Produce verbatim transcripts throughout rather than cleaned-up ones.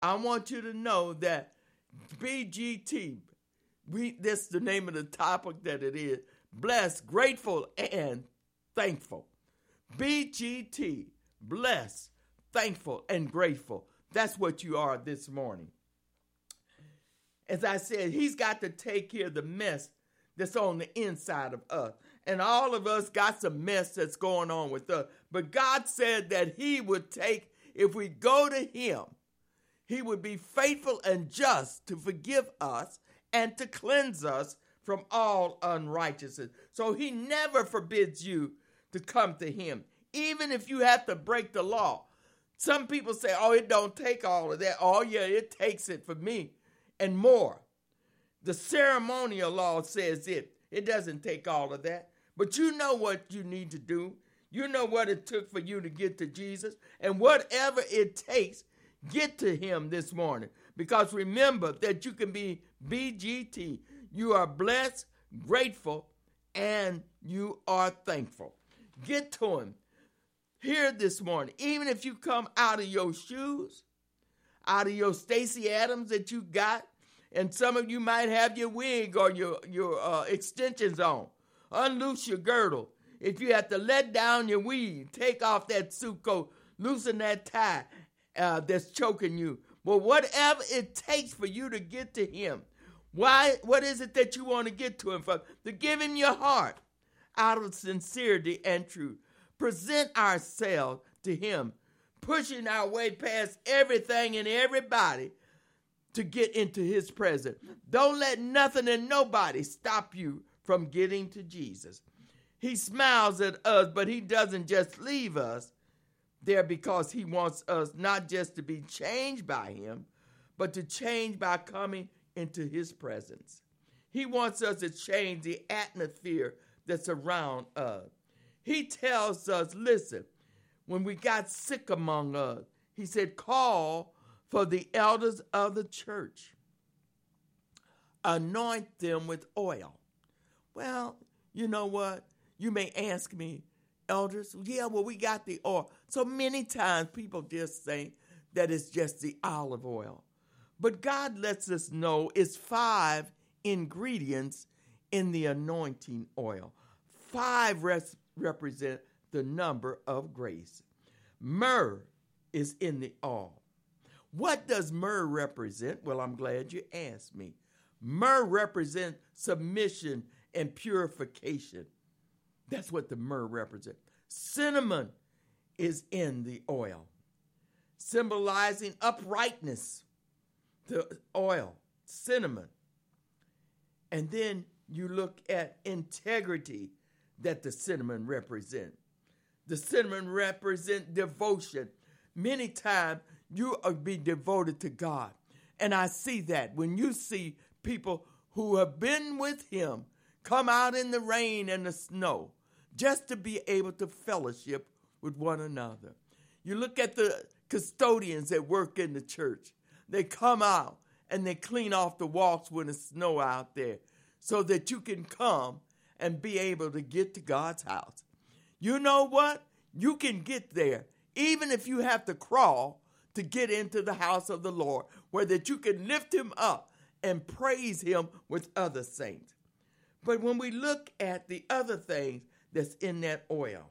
I want you to know that B G T, we, that's the name of the topic that it is, blessed, grateful, and thankful. B G T, blessed, thankful, and grateful. That's what you are this morning. As I said, he's got to take care of the mess that's on the inside of us. And all of us got some mess that's going on with us. But God said that he would take, if we go to him, he would be faithful and just to forgive us and to cleanse us from all unrighteousness. So he never forbids you to come to him, even if you have to break the law. Some people say, oh, it don't take all of that. Oh, yeah, it takes it for me and more. The ceremonial law says it. It doesn't take all of that. But you know what you need to do. You know what it took for you to get to Jesus. And whatever it takes, get to him this morning. Because remember that you can be B G T. You are blessed, grateful, and you are thankful. Get to him here this morning. Even if you come out of your shoes, out of your Stacey Adams that you got, and some of you might have your wig or your, your uh, extensions on. Unloose your girdle. If you have to let down your weave, take off that suit coat, loosen that tie uh, that's choking you. But whatever it takes for you to get to him, why? What is it that you want to get to him for? To give him your heart out of sincerity and truth. Present ourselves to him, pushing our way past everything and everybody to get into his presence. Don't let nothing and nobody stop you from getting to Jesus. He smiles at us, but he doesn't just leave us there because he wants us not just to be changed by him, but to change by coming into his presence. He wants us to change the atmosphere that's around us. He tells us, listen, when we got sick among us, he said, call for the elders of the church. Anoint them with oil. Well, you know what? You may ask me, elders, yeah, well, we got the oil. So many times people just think that it's just the olive oil. But God lets us know it's five ingredients in the anointing oil. Five res- represent the number of grace. Myrrh is in the oil. What does myrrh represent? Well, I'm glad you asked me. Myrrh represents submission and purification. That's what the myrrh represents. Cinnamon is in the oil, symbolizing uprightness. The oil, cinnamon. And then you look at integrity that the cinnamon represents. The cinnamon represents devotion. Many times you are be devoted to God. And I see that when you see people who have been with him come out in the rain and the snow just to be able to fellowship with one another. You look at the custodians that work in the church. They come out and they clean off the walks when it's snow out there so that you can come and be able to get to God's house. You know what? You can get there even if you have to crawl to get into the house of the Lord, where that you can lift him up and praise him with other saints. But when we look at the other things that's in that oil,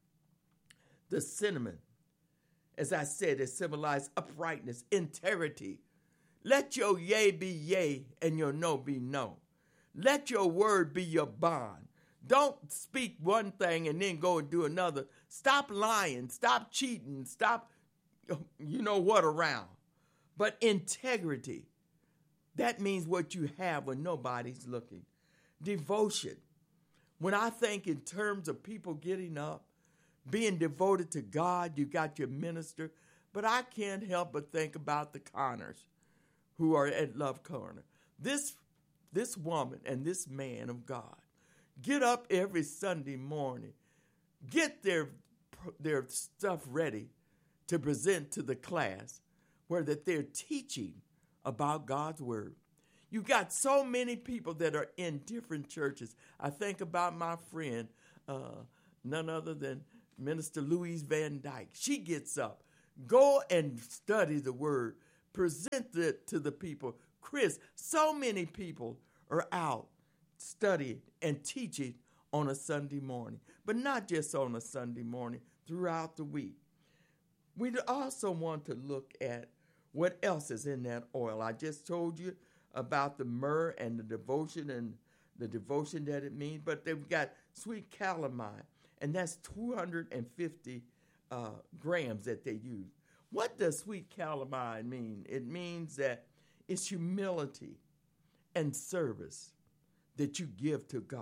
the cinnamon, as I said, it symbolizes uprightness, integrity. Let your yea be yea and your no be no. Let your word be your bond. Don't speak one thing and then go and do another. Stop lying. Stop cheating. Stop, you know what, around. But integrity, that means what you have when nobody's looking. Devotion. When I think in terms of people getting up, being devoted to God, you got your minister, but I can't help but think about the Connors who are at Love Corner. This, this woman and this man of God get up every Sunday morning, get their, their stuff ready to present to the class where that they're teaching about God's word. You got so many people that are in different churches. I think about my friend, uh, none other than Minister Louise Van Dyke. She gets up, go and study the word, present it to the people. Chris, so many people are out studying and teaching on a Sunday morning, but not just on a Sunday morning, throughout the week. We also want to look at what else is in that oil. I just told you about the myrrh and the devotion and the devotion that it means, but they've got sweet calamine, and that's two hundred fifty uh, grams that they use. What does sweet calamine mean? It means that it's humility and service that you give to God.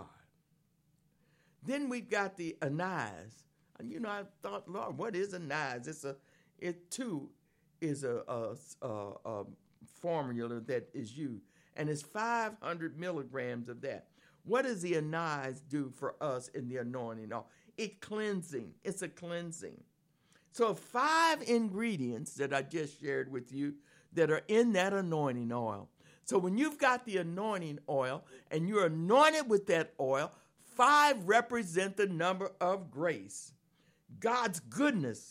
Then we've got the anise. And you know, I thought, Lord, what is anise? It's a, it too is a, a, a, a formula that is used, and it's five hundred milligrams of that. What does the anise do for us in the anointing oil? It cleansing. It's a cleansing. So five ingredients that I just shared with you that are in that anointing oil. So when you've got the anointing oil and you're anointed with that oil, five represent the number of grace, God's goodness.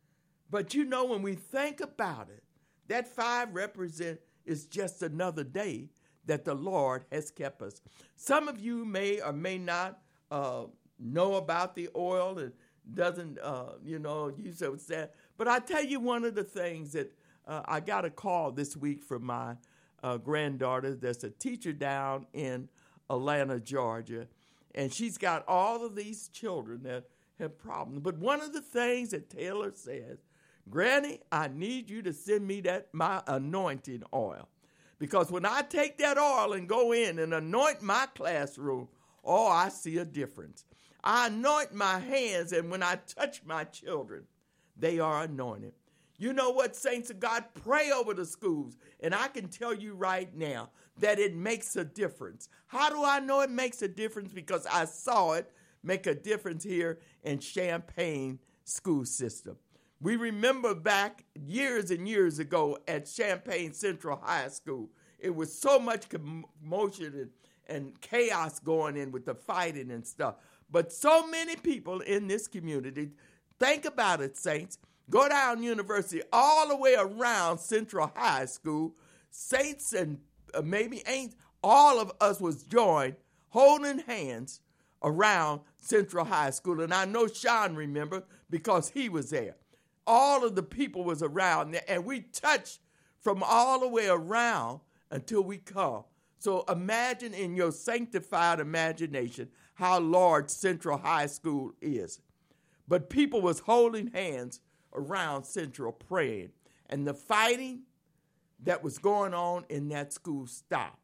But you know, when we think about it, that five represent is just another day that the Lord has kept us. Some of you may or may not uh, know about the oil and doesn't, uh, you know, use it that. But I tell you, one of the things that uh, I got a call this week from my uh, granddaughter that's a teacher down in Atlanta, Georgia, and she's got all of these children that have problems. But one of the things that Taylor says, Granny, I need you to send me that my anointing oil. Because when I take that oil and go in and anoint my classroom, oh, I see a difference. I anoint my hands, and when I touch my children, they are anointed. You know what, saints of God? Pray over the schools. And I can tell you right now that it makes a difference. How do I know it makes a difference? Because I saw it make a difference here in Champaign school system. We remember back years and years ago at Champaign Central High School, it was so much commotion and, and chaos going in with the fighting and stuff. But so many people in this community, think about it, saints, go down University all the way around Central High School, saints and uh, maybe ain't, all of us was joined, holding hands around Central High School. And I know Sean remember because he was there. All of the people was around there, and we touched from all the way around until we come. So imagine in your sanctified imagination how large Central High School is. But people was holding hands around Central praying, and the fighting that was going on in that school stopped.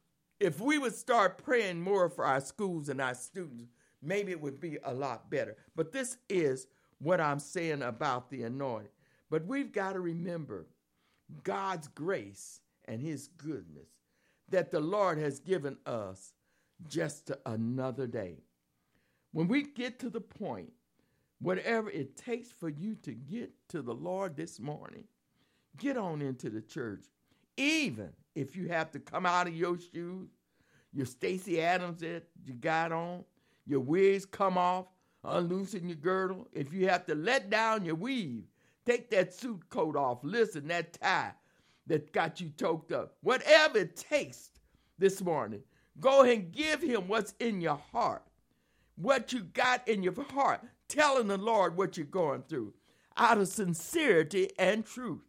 If we would start praying more for our schools and our students, maybe it would be a lot better. But this is what I'm saying about the anointing. But we've got to remember God's grace and his goodness that the Lord has given us just another day. When we get to the point, whatever it takes for you to get to the Lord this morning, get on into the church. Even if you have to come out of your shoes, your Stacey Adams that you got on, your wigs come off, unloosen your girdle. If you have to let down your weave, take that suit coat off, listen, that tie that got you choked up. Whatever it takes this morning, go ahead and give him what's in your heart. What you got in your heart, telling the Lord what you're going through. Out of sincerity and truth,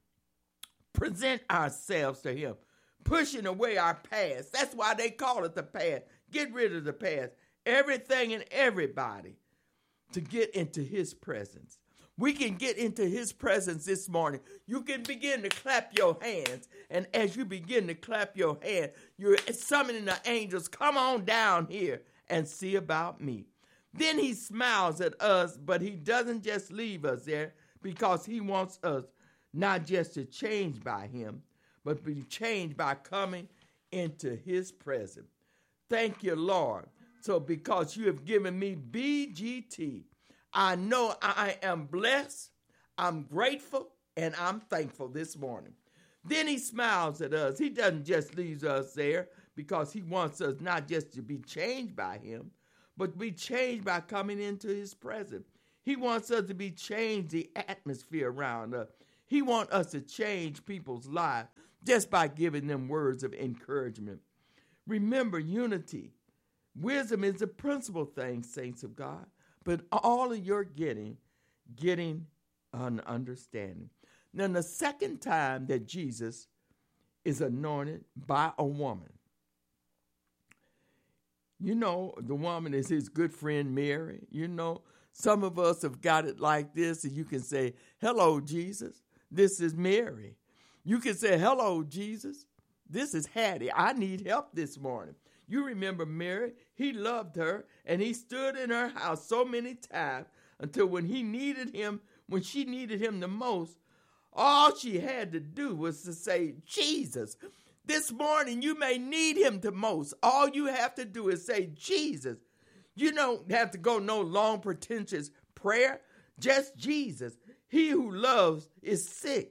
present ourselves to him, pushing away our past. That's why they call it the past. Get rid of the past. Everything and everybody to get into his presence. We can get into his presence this morning. You can begin to clap your hands. And as you begin to clap your hands, you're summoning the angels. Come on down here and see about me. Then he smiles at us, but he doesn't just leave us there because he wants us not just to change by him, but be changed by coming into his presence. Thank you, Lord. So because you have given me B G T, I know I am blessed, I'm grateful, and I'm thankful this morning. Then he smiles at us. He doesn't just leave us there because he wants us not just to be changed by him, but to be changed by coming into his presence. He wants us to be changed, the atmosphere around us. He wants us to change people's lives just by giving them words of encouragement. Remember, unity. Wisdom is the principal thing, saints of God, but all of your getting, getting an understanding. Now, the second time that Jesus is anointed by a woman, you know, the woman is his good friend Mary. You know, some of us have got it like this, and you can say, hello, Jesus, this is Mary. You can say, hello, Jesus, this is Hattie. I need help this morning. You remember Mary, he loved her, and he stood in her house so many times until when he needed him, when she needed him the most, all she had to do was to say, Jesus. This morning, you may need him the most. All you have to do is say, Jesus. You don't have to go no long, pretentious prayer. Just Jesus. He who loves is sick.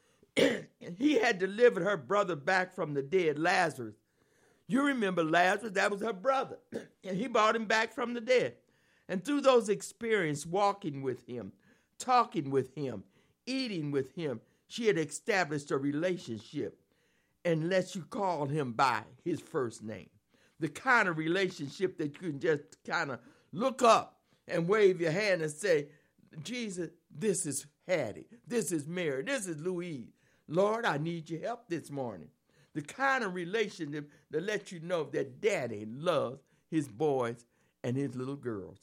He had delivered her brother back from the dead, Lazarus. You remember Lazarus, that was her brother. And he brought him back from the dead. And through those experiences, walking with him, talking with him, eating with him, she had established a relationship and lets you call him by his first name. The kind of relationship that you can just kind of look up and wave your hand and say, Jesus, this is Hattie. This is Mary. This is Louise. Lord, I need your help this morning. The kind of relationship that lets you know that Daddy loves his boys and his little girls.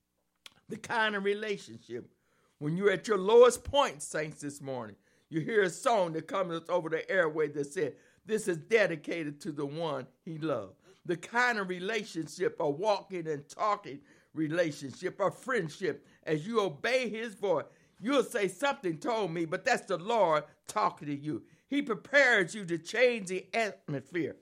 The kind of relationship when you're at your lowest point, saints, this morning, you hear a song that comes over the airway that said, this is dedicated to the one he loved. The kind of relationship, a walking and talking relationship, a friendship, as you obey his voice, you'll say something told me, but that's the Lord talking to you. He prepares you to change the atmosphere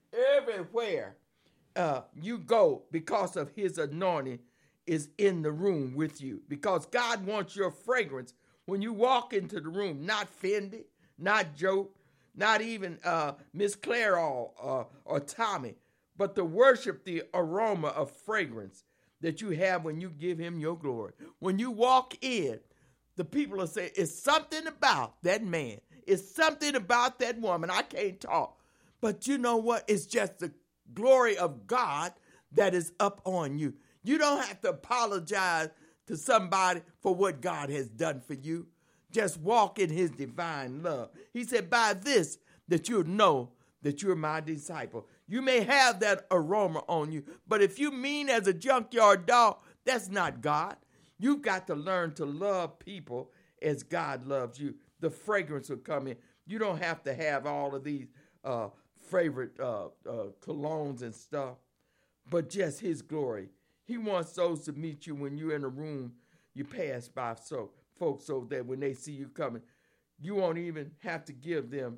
everywhere uh, you go because of his anointing is in the room with you. Because God wants your fragrance when you walk into the room, not Fendi, not Joe, not even uh, Miss Claire or, uh, or Tommy, but to worship the aroma of fragrance that you have when you give him your glory. When you walk in, the people will say, it's something about that man. It's something about that woman. I can't talk. But you know what? It's just the glory of God that is up on you. You don't have to apologize to somebody for what God has done for you. Just walk in his divine love. He said, by this, that you'll know that you're my disciple. You may have that aroma on you, but if you mean as a junkyard dog, that's not God. You've got to learn to love people as God loves you. The fragrance will come in. You don't have to have all of these uh, favorite uh, uh, colognes and stuff, but just his glory. He wants those to meet you when you're in a room, you pass by so folks so that when they see you coming, you won't even have to give them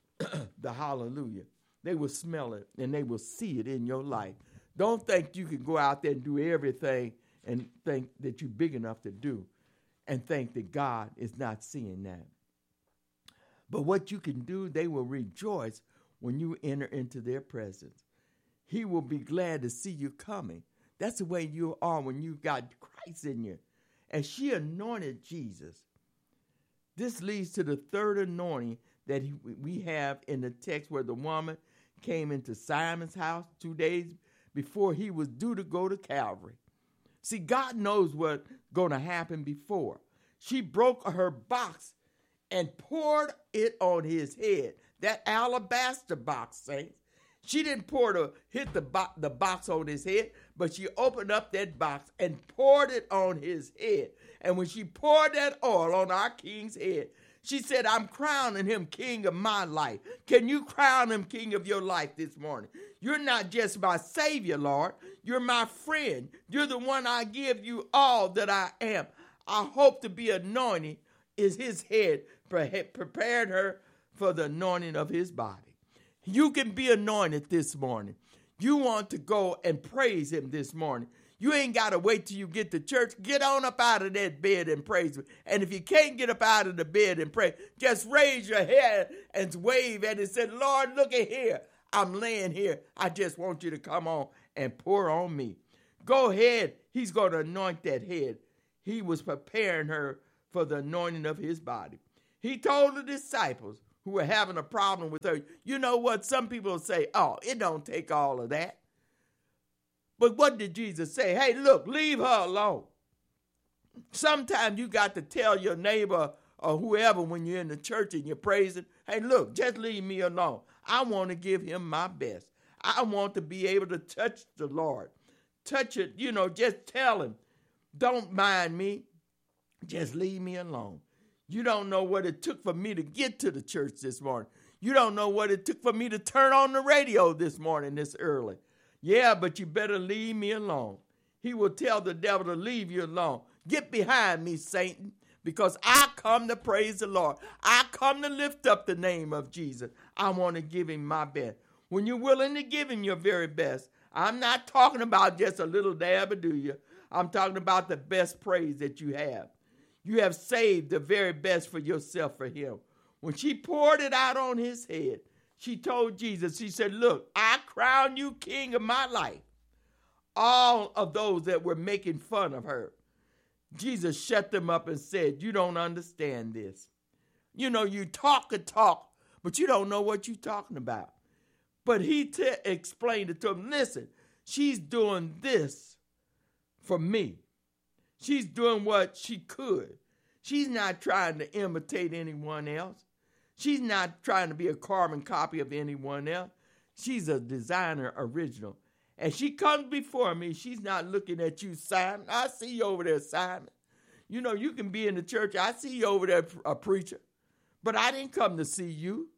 the hallelujah. They will smell it and they will see it in your life. Don't think you can go out there and do everything and think that you're big enough to do and think that God is not seeing that. But what you can do, they will rejoice when you enter into their presence. He will be glad to see you coming. That's the way you are when you've got Christ in you. And she anointed Jesus. This leads to the third anointing that he, we have in the text where the woman came into Simon's house two days before he was due to go to Calvary. See, God knows what's going to happen before. She broke her box and poured it on his head. That alabaster box, saints. She didn't pour the hit the, bo- the box on his head, but she opened up that box and poured it on his head. And when she poured that oil on our king's head, she said, I'm crowning him king of my life. Can you crown him king of your life this morning? You're not just my Savior, Lord. You're my friend. You're the one I give you all that I am. I hope to be anointed is his head, prepared her for the anointing of his body. You can be anointed this morning. You want to go and praise him this morning. You ain't got to wait till you get to church. Get on up out of that bed and praise him. And if you can't get up out of the bed and pray, just raise your hand and wave at it and say, Lord, look at here. I'm laying here. I just want you to come on and pour on me. Go ahead. He's going to anoint that head. He was preparing her for the anointing of his body. He told the disciples who were having a problem with her, you know what? Some people will say, oh, it don't take all of that. But what did Jesus say? Hey, look, leave her alone. Sometimes you got to tell your neighbor or whoever when you're in the church and you're praising, hey, look, just leave me alone. I want to give him my best. I want to be able to touch the Lord. Touch it, you know, just tell him, don't mind me. Just leave me alone. You don't know what it took for me to get to the church this morning. You don't know what it took for me to turn on the radio this morning this early. Yeah, but you better leave me alone. He will tell the devil to leave you alone. Get behind me, Satan, because I come to praise the Lord. I come to lift up the name of Jesus. I want to give him my best. When you're willing to give him your very best, I'm not talking about just a little dab of do you. I'm talking about the best praise that you have. You have saved the very best for yourself for him. When she poured it out on his head, she told Jesus, she said, look, I crown you king of my life. All of those that were making fun of her, Jesus shut them up and said, you don't understand this. You know, you talk and talk, but you don't know what you're talking about. But he t- explained it to them. Listen, she's doing this for me. She's doing what she could. She's not trying to imitate anyone else. She's not trying to be a carbon copy of anyone else. She's a designer original. As she comes before me, she's not looking at you, Simon. I see you over there, Simon. You know, you can be in the church. I see you over there, a preacher. But I didn't come to see you.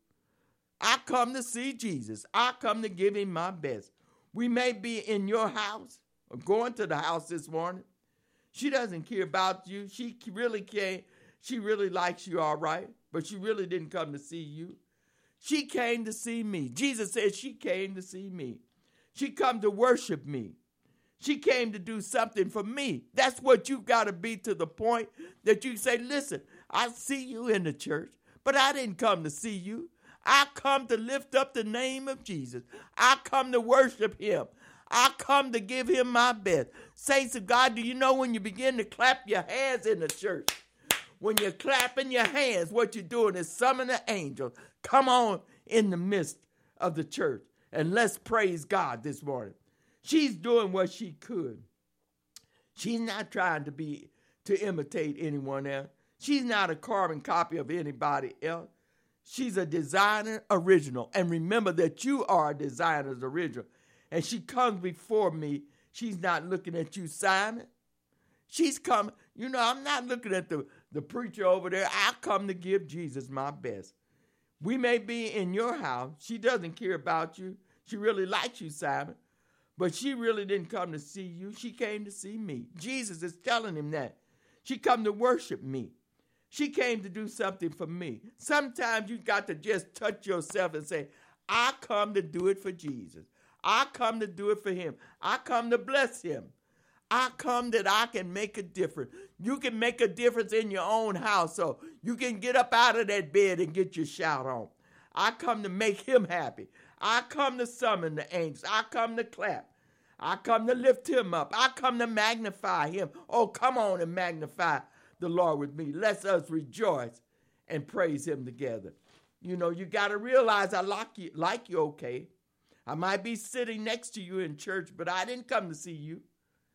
I come to see Jesus. I come to give him my best. We may be in your house or going to the house this morning. She doesn't care about you. She really can't. She really likes you all right, but she really didn't come to see you. She came to see me. Jesus said she came to see me. She come to worship me. She came to do something for me. That's what you've got to be, to the point that you say, listen, I see you in the church, but I didn't come to see you. I come to lift up the name of Jesus. I come to worship him. I come to give him my best. Saints of God, do you know when you begin to clap your hands in the church? When you're clapping your hands, what you're doing is summon the angels. Come on in the midst of the church and let's praise God this morning. She's doing what she could. She's not trying to be, to imitate anyone else. She's not a carbon copy of anybody else. She's a designer original. And remember that you are a designer's original. And she comes before me. She's not looking at you, Simon. She's coming. You know, I'm not looking at the, the preacher over there. I come to give Jesus my best. We may be in your house. She doesn't care about you. She really likes you, Simon. But she really didn't come to see you. She came to see me. Jesus is telling him that. She come to worship me. She came to do something for me. Sometimes you got to just touch yourself and say, I come to do it for Jesus. I come to do it for him. I come to bless him. I come that I can make a difference. You can make a difference in your own house, so you can get up out of that bed and get your shout on. I come to make him happy. I come to summon the angels. I come to clap. I come to lift him up. I come to magnify him. Oh, come on and magnify the Lord with me. Let us rejoice and praise him together. You know, you got to realize I like you, like you, okay? I might be sitting next to you in church, but I didn't come to see you.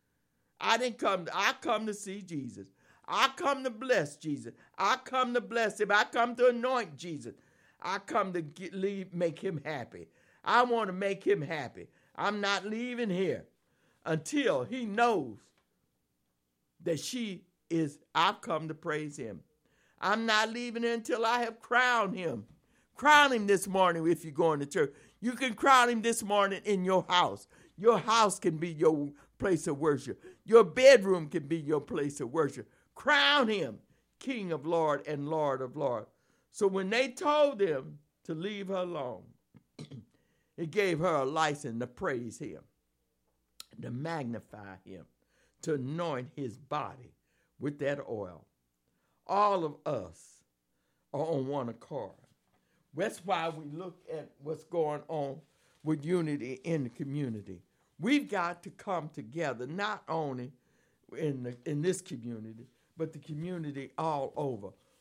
I didn't come, to, I come to see Jesus. I come to bless Jesus. I come to bless him. I come to anoint Jesus. I come to get, leave, make him happy. I want to make him happy. I'm not leaving here until he knows that she is, I've come to praise him. I'm not leaving here until I have crowned him. Crown him this morning if you're going to church. You can crown him this morning in your house. Your house can be your place of worship. Your bedroom can be your place of worship. Crown him King of Lord and Lord of Lord. So when they told him to leave her alone, it gave her a license to praise him, to magnify him, to anoint his body with that oil. All of us are on one accord. That's why we look at what's going on with unity in the community. We've got to come together, not only in the, in this community, but the community all over.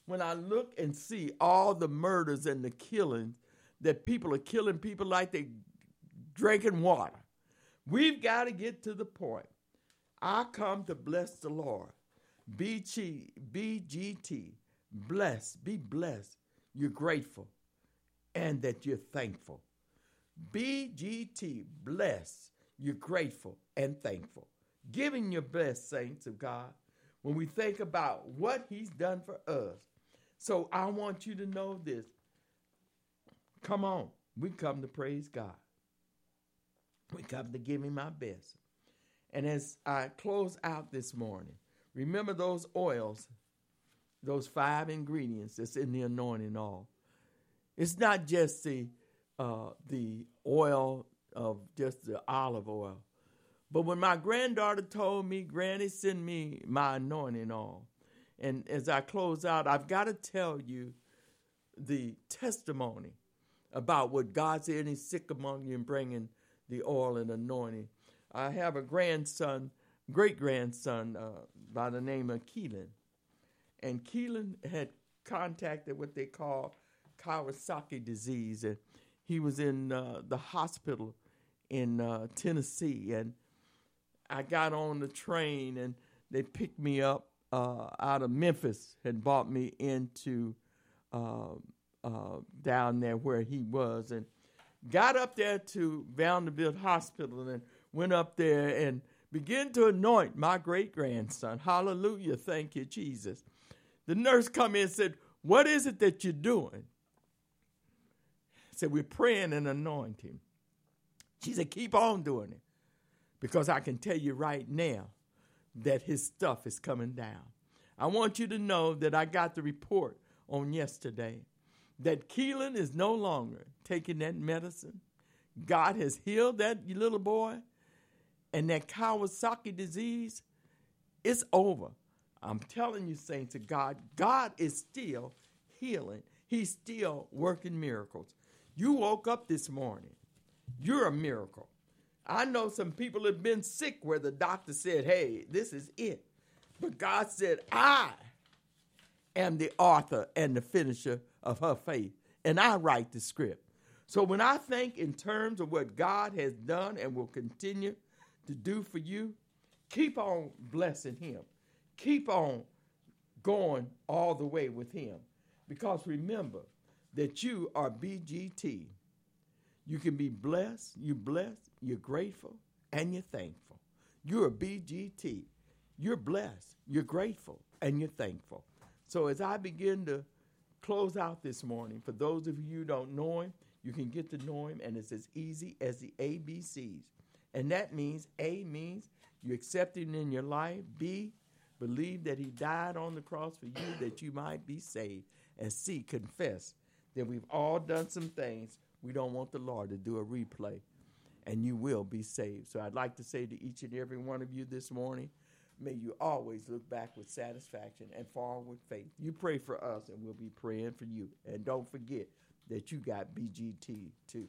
when I look and see all the murders and the killings that people are killing people like they drinking water. We've got to get to the point. I come to bless the Lord. B G T, bless, be blessed. You're grateful and that you're thankful. B G T, bless, you're grateful and thankful. Giving your best, saints of God, when we think about what he's done for us. So I want you to know this. Come on, we come to praise God. We come to give him our best. And as I close out this morning, remember those oils, those five ingredients that's in the anointing oil. It's not just the uh, the oil of just the olive oil. But when my granddaughter told me, Granny, send me my anointing oil. And as I close out, I've got to tell you the testimony about what God said, he's sick among you and bringing the oil and anointing. I have a grandson, great-grandson uh, by the name of Keelan. And Keelan had contacted what they call Kawasaki disease. And he was in uh, the hospital in uh, Tennessee. And I got on the train, and they picked me up uh, out of Memphis and brought me into uh, uh, down there where he was. And got up there to Vanderbilt Hospital and went up there and began to anoint my great-grandson. Hallelujah. Thank you, Jesus. The nurse come in and said, what is it that you're doing? I said, we're praying and anointing. She said, keep on doing it, because I can tell you right now that his stuff is coming down. I want you to know that I got the report on yesterday that Keelan is no longer taking that medicine. God has healed that little boy, and that Kawasaki disease, it's over. I'm telling you, saints of God, God is still healing. He's still working miracles. You woke up this morning. You're a miracle. I know some people have been sick where the doctor said, hey, this is it. But God said, I am the author and the finisher of her faith, and I write the script. So when I think in terms of what God has done and will continue to do for you, keep on blessing him. Keep on going all the way with him. Because remember that you are B G T. You can be blessed, you're blessed, you're grateful, and you're thankful. You're a B G T. You're blessed, you're grateful, and you're thankful. So as I begin to close out this morning, for those of you who don't know him, you can get to know him, and it's as easy as the A B Cs. And that means A means you accept him in your life. B, believe that he died on the cross for you that you might be saved. And C, confess that we've all done some things we don't want the Lord to do a replay, and you will be saved. So I'd like to say to each and every one of you this morning, may you always look back with satisfaction and forward with faith. You pray for us, and we'll be praying for you. And don't forget that you got B G T too.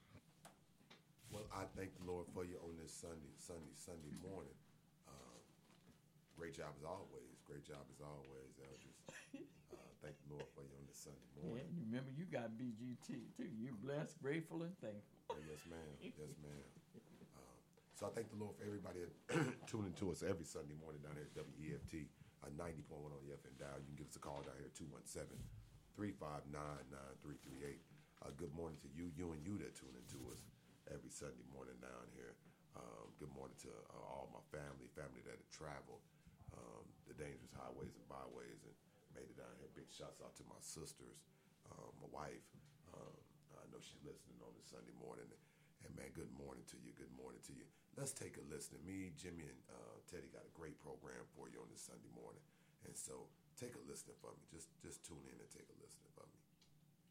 Well, I thank the Lord for you on this Sunday, Sunday, Sunday morning. Uh, great job as always. Great job as always, Eldris. Uh, thank the Lord for you on this Sunday morning. Yeah, remember, you got B G T too. You're blessed, grateful, and thankful. Oh, yes, ma'am. Yes, ma'am. Uh, so I thank the Lord for everybody tuning to us every Sunday morning down here at W E F T, uh, ninety point one on the F M dial. You can give us a call down here at two one seven, three five nine, nine three three eight. Uh, good morning to you, you and you that tune in to us every Sunday morning down here. Um, good morning to uh, all my family, family that have traveled um, the dangerous highways and byways and made it down here. Big shouts out to my sisters, um, my wife. Um, I know she's listening on this Sunday morning. And, man, good morning to you. Good morning to you. Let's take a listen. Me, Jimmy, and uh, Teddy got a great program for you on this Sunday morning. And so take a listen for me. Just, just tune in and take a listen for me.